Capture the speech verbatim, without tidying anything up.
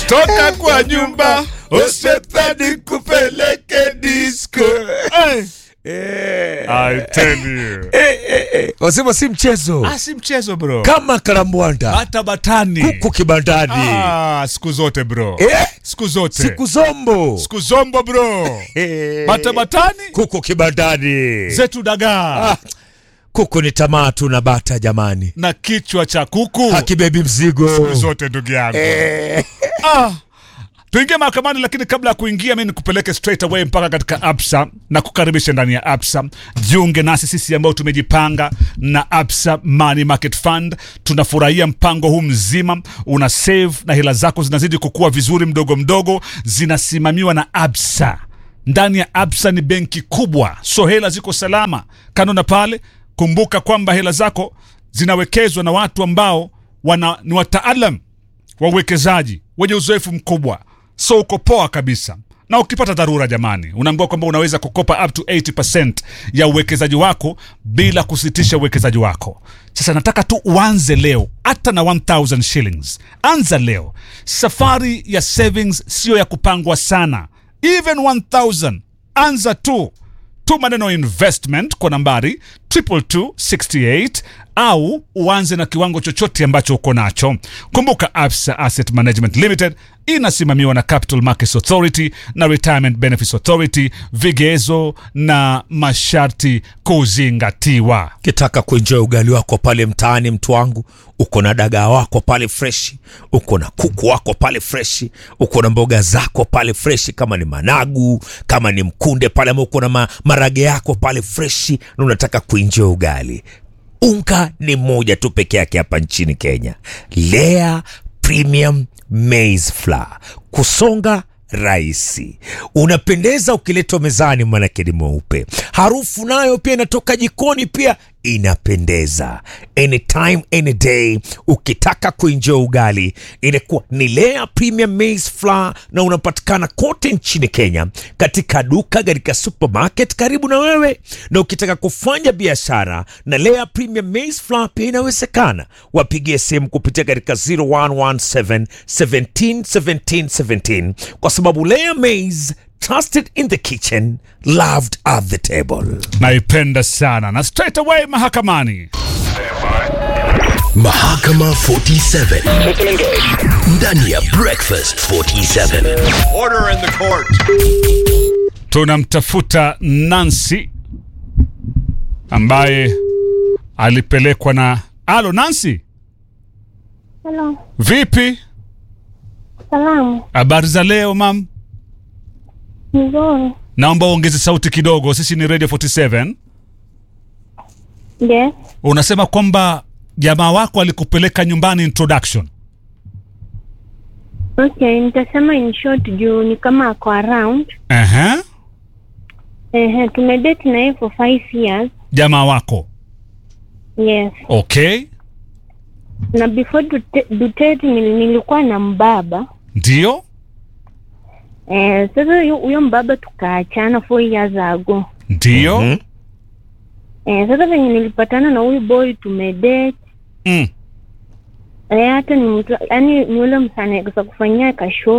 Toka kwa nyumba usetani kupeleke disco. Hey. Eh. I tell you. Eh, eh, eh. Wasema si mchezo. Ah, si mchezo bro. Kama karambwanda. Hata batani. Kuku kibandani. Ah, siku zote bro. Eh? Siku zote. Siku zombo. Siku zombo bro. Eh. Bata batani. Kuku kibandani. Zetu dagaa. Ah. Kuku ni tamatu na bata jamani. Na kichwa cha kuku. Hakibebi mzigo. Siku zote ndugu yangu. Eh. Ah. Tuingie mahakamani, lakini kabla ya kuingia mimi nikupeleke straight away mpaka katika Absa na kukaribisha ndani ya Absa. Jiunge nasi sisi ambao tumejipanga na Absa Money Market Fund. Tunafurahia mpango huu mzima, una save na hela zako zinazidi kukua vizuri mdogo mdogo, zinasimamiwa na Absa. Ndani ya Absa ni benki kubwa, so hela ziko salama. Kanuna pale, kumbuka kwamba hela zako zinawekezwa na watu ambao wana ni wataalam wa uwekezaji wenye uzoefu mkubwa. So uko poa kabisa. Na ukipata dharura jamani, unaambiwa kwamba unaweza kukopa up to eighty percent ya uwekezaji wako bila kusitisha uwekezaji wako. Sasa nataka tu uanze leo hata na one thousand shillings. Anza leo. Safari ya savings sio ya kupangwa sana. Even one thousand. Anza tu. Tu maneno investment kwa nambari two two two six eight au uanze na kiwango chochote ambacho uko nacho. Kumbuka Absa Asset Management Limited inasimamiwa na Capital Markets Authority na Retirement Benefits Authority, vigezo na masharti kuzingatiwa. Kitaka kuenjoy ugali wako pale mtaani mtu wangu, uko na dagaa wako pale fresh, uko na kuku wako pale fresh, uko na mboga zako pale fresh, kama ni managu, kama ni mkunde pale, uko na ma, marage yako pale fresh, na unataka kuenjoy ugali. Unga ni moja tu peke yake hapa nchini Kenya. Lea Premium Maize Flour. Kusonga raisi. Unapendeza ukiletwa mezani, manake ni mweupe. Harufu nayo pia inatoka jikoni, pia inapendeza. Anytime, any day, ukitaka kuenjoy ugali, inakuwa ni Lea Premium Maize Flour, na unapatikana kote nchini Kenya, katika duka, katika supermarket karibu na wewe. Na ukitaka kufanya biashara na Lea Premium Maize Flour pia inawezekana. Wapigie simu kupitia katika zero one one seven one seven one seven one seven, kwa sababu Lea Maize, trusted in the kitchen, loved at the table. Naipenda sana. Na straight away mahakamani. Mahakama forty-seven. Ndani ya Breakfast forty-seven. Order in the court. Tunamtafuta Nancy ambaye alipelekwa na... Alo Nancy? Hello. Vipi? Salamu. Habari za leo mam? Nzuri. Naomba uongeze sauti kidogo, sisi ni Radio forty-seven. Yes. Unasema kwamba jamaa wako alikupeleka nyumbani introduction. Okay, nitasema in short juu ni kama ako around. Aha. Ehe, tumedate na yeye for five years. Jamaa wako? Yes. Okay. Na before date nilikuwa na mbaba. Ndio? Eh, sasa huyo mbaba tukaachana four years ago. Ndio? Mm-hmm. Eh, sasa venye nilipatana na huyu boy tumedate. Mm. Eh, hata ni mtu, yani ni ule msane kufanyia kasho